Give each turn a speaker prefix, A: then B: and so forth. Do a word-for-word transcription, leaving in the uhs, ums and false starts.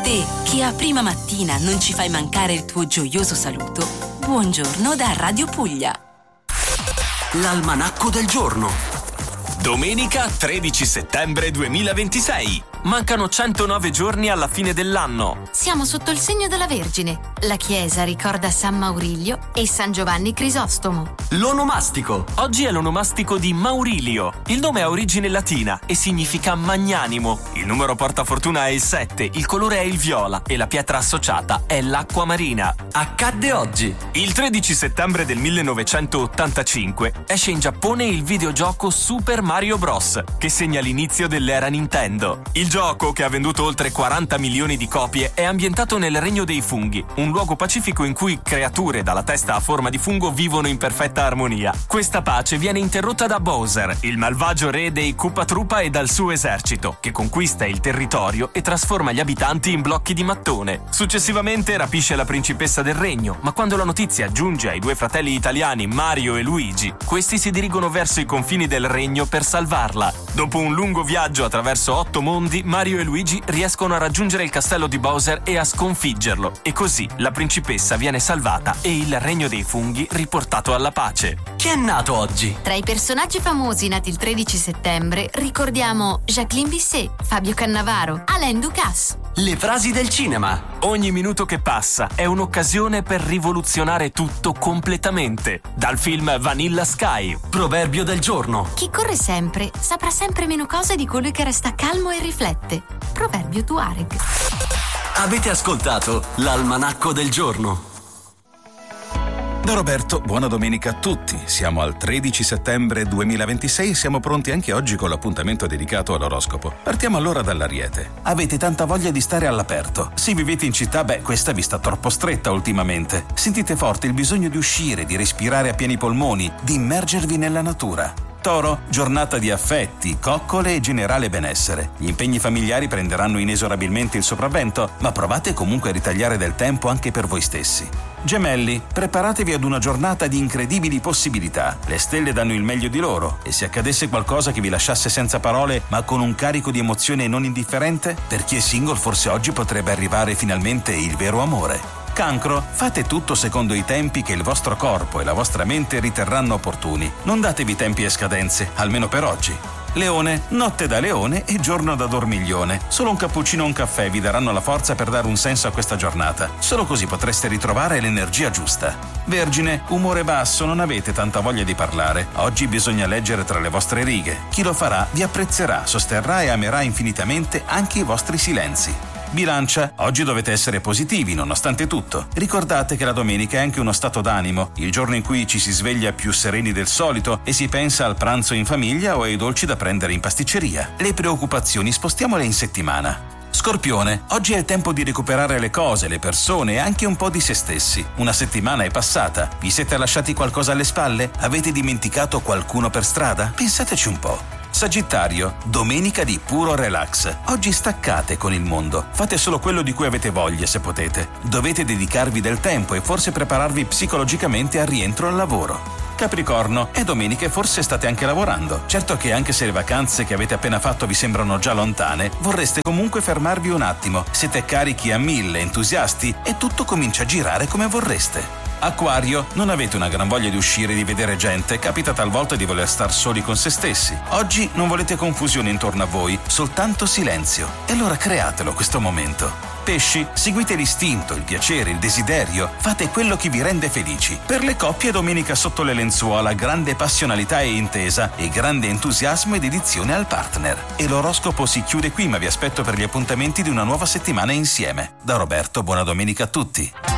A: te che a prima mattina non ci fai mancare il tuo gioioso saluto, buongiorno da Radio Puglia.
B: L'almanacco del giorno.
C: Domenica tredici settembre duemilaventisei. Mancano centonove giorni alla fine dell'anno.
D: Siamo sotto il segno della Vergine. La Chiesa ricorda San Maurilio e San Giovanni Crisostomo.
B: L'onomastico.
C: Oggi è l'onomastico di Maurilio. Il nome ha origine latina e significa magnanimo. Il numero portafortuna è il sette, il colore è il viola e la pietra associata è l'acqua marina.
B: Accadde oggi.
C: Il tredici settembre del millenovecentottantacinque esce in Giappone il videogioco Super Mario Bros, che segna l'inizio dell'era Nintendo. Il gioco, che ha venduto oltre quaranta milioni di copie, è ambientato nel Regno dei Funghi, un luogo pacifico in cui creature dalla testa a forma di fungo vivono in perfetta armonia. Questa pace viene interrotta da Bowser, il malvagio re dei Koopa Troopa, e dal suo esercito, che conquista il territorio e trasforma gli abitanti in blocchi di mattone. Successivamente rapisce la principessa del regno, ma quando la notizia giunge ai due fratelli italiani Mario e Luigi, questi si dirigono verso i confini del regno per salvarla. Dopo un lungo viaggio attraverso otto mondi, Mario e Luigi riescono a raggiungere il castello di Bowser e a sconfiggerlo, e così la principessa viene salvata e il regno dei funghi riportato alla pace.
B: Chi è nato oggi?
D: Tra i personaggi famosi nati il tredici settembre ricordiamo Jacqueline Bisset, Fabio Cannavaro, Alain Ducasse.
B: Le frasi del cinema.
C: Ogni minuto che passa è un'occasione per rivoluzionare tutto completamente. Dal film Vanilla Sky.
B: Proverbio del giorno.
D: Chi corre sempre saprà sempre meno cose di colui che resta calmo e riflette. Proverbio Tuareg.
B: Avete ascoltato l'almanacco del giorno.
E: Da Roberto, buona domenica a tutti. Siamo al tredici settembre duemilaventisei e siamo pronti anche oggi con l'appuntamento dedicato all'oroscopo. Partiamo allora dall'Ariete. Avete tanta voglia di stare all'aperto. Se vivete in città, beh, questa vi sta troppo stretta ultimamente. Sentite forte il bisogno di uscire, di respirare a pieni polmoni, di immergervi nella natura. Toro, giornata di affetti, coccole e generale benessere. Gli impegni familiari prenderanno inesorabilmente il sopravvento, ma provate comunque a ritagliare del tempo anche per voi stessi. Gemelli, preparatevi ad una giornata di incredibili possibilità. Le stelle danno il meglio di loro, e se accadesse qualcosa che vi lasciasse senza parole, ma con un carico di emozione non indifferente, per chi è single forse oggi potrebbe arrivare finalmente il vero amore. Cancro, fate tutto secondo i tempi che il vostro corpo e la vostra mente riterranno opportuni. Non datevi tempi e scadenze, almeno per oggi. Leone, notte da leone e giorno da dormiglione. Solo un cappuccino e un caffè vi daranno la forza per dare un senso a questa giornata. Solo così potreste ritrovare l'energia giusta. Vergine, umore basso, non avete tanta voglia di parlare. Oggi bisogna leggere tra le vostre righe. Chi lo farà vi apprezzerà, sosterrà e amerà infinitamente anche i vostri silenzi. Bilancia, oggi dovete essere positivi nonostante tutto. Ricordate che la domenica è anche uno stato d'animo, il giorno in cui ci si sveglia più sereni del solito e si pensa al pranzo in famiglia o ai dolci da prendere in pasticceria. Le preoccupazioni spostiamole in settimana. Scorpione, oggi è il tempo di recuperare le cose, le persone e anche un po' di se stessi. Una settimana è passata. Vi siete lasciati qualcosa alle spalle? Avete dimenticato qualcuno per strada? Pensateci un po'. Sagittario, domenica di puro relax. Oggi staccate con il mondo. Fate solo quello di cui avete voglia se potete. Dovete dedicarvi del tempo e forse prepararvi psicologicamente al rientro al lavoro. Capricorno, è domenica e forse state anche lavorando. Certo che anche se le vacanze che avete appena fatto vi sembrano già lontane, vorreste comunque fermarvi un attimo. Siete carichi a mille, entusiasti e tutto comincia a girare come vorreste. Acquario, non avete una gran voglia di uscire e di vedere gente, capita talvolta di voler star soli con se stessi. Oggi non volete confusione intorno a voi, soltanto silenzio. E allora createlo questo momento. Pesci, seguite l'istinto, il piacere, il desiderio, fate quello che vi rende felici. Per le coppie domenica sotto le lenzuola, grande passionalità e intesa e grande entusiasmo e dedizione al partner. E l'oroscopo si chiude qui, ma vi aspetto per gli appuntamenti di una nuova settimana insieme. Da Roberto, buona domenica a tutti.